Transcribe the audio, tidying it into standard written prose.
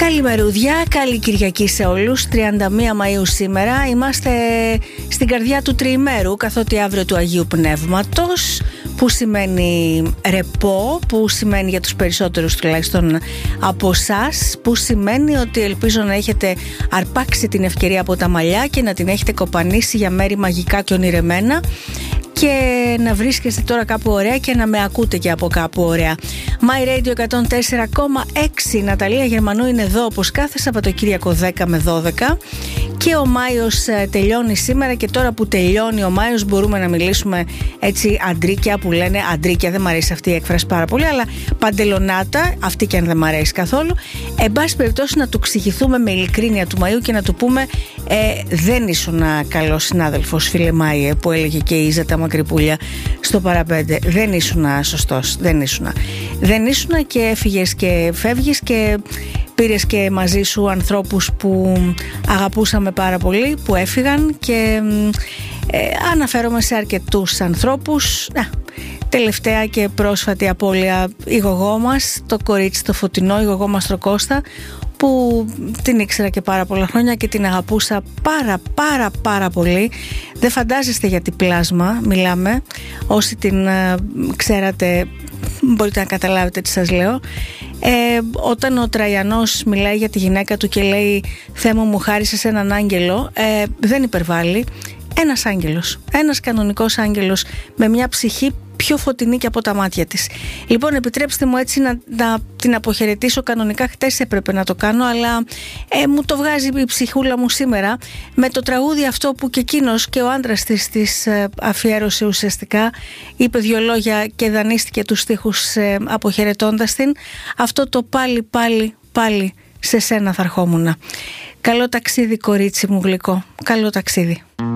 Καλημερούδια, καλή Κυριακή σε όλους. 31 Μαΐου σήμερα. Είμαστε στην καρδιά του τριημέρου, καθότι αύριο του Αγίου Πνεύματος, που σημαίνει ρεπό, που σημαίνει για τους περισσότερους τουλάχιστον από εσάς, που σημαίνει ότι ελπίζω να έχετε αρπάξει την ευκαιρία από τα μαλλιά και να την έχετε κοπανίσει για μέρη μαγικά και ονειρεμένα και να βρίσκεστε τώρα κάπου ωραία και να με ακούτε και από κάπου ωραία. My Radio 104,6. Η Ναταλία Γερμανού είναι εδώ όπως κάθε Σαββατοκύριακο 10 με 12 και ο Μάιος τελειώνει σήμερα, και τώρα που τελειώνει ο Μάιος μπορούμε να μιλήσουμε έτσι αντρίκια, που λένε αντρίκια, δεν μ' αρέσει αυτή η έκφραση πάρα πολύ, αλλά παντελονάτα, αυτή και αν δεν μ' αρέσει καθόλου. Εν πάση περιπτώσει να του ξηγηθούμε με ειλικρίνεια του Μαΐου και να του πούμε δεν ήσουν καλός συνάδελφος, φίλε Μάιε, που έλεγε και η Ιζα τα Μακρυπούλια στο παραπέντε. Δεν ήσουν σωστός, δεν ήσουν και έφυγες και φεύγεις και πήρες και μαζί σου ανθρώπους που αγαπούσαμε πάρα πολύ, που έφυγαν, και αναφέρομαι σε αρκετούς ανθρώπους. Τελευταία και πρόσφατη απώλεια, η γογό μας, το κορίτσι το Φωτεινό, η γογό μας Κώστα, που την ήξερα και πάρα πολλά χρόνια και την αγαπούσα πάρα πολύ. Δεν φαντάζεστε για τι πλάσμα μιλάμε. Όσοι την ξέρατε μπορείτε να καταλάβετε τι σας λέω. Όταν ο Τραϊανός μιλάει για τη γυναίκα του και λέει «Θεέ μου, μου χάρισες έναν άγγελο», δεν υπερβάλλει. Ένας άγγελος, ένας κανονικός άγγελος με μια ψυχή πιο φωτεινή και από τα μάτια της. Λοιπόν, επιτρέψτε μου έτσι να την αποχαιρετήσω κανονικά. Χτες έπρεπε να το κάνω, αλλά μου το βγάζει η ψυχούλα μου σήμερα με το τραγούδι αυτό που και εκείνος και ο άντρας της αφιέρωσε ουσιαστικά. Είπε δυο λόγια και δανείστηκε τους στίχους αποχαιρετώντας την. Αυτό το πάλι σε σένα θα ερχόμουνα. Καλό ταξίδι, κορίτσι μου γλυκό. Καλό ταξίδι.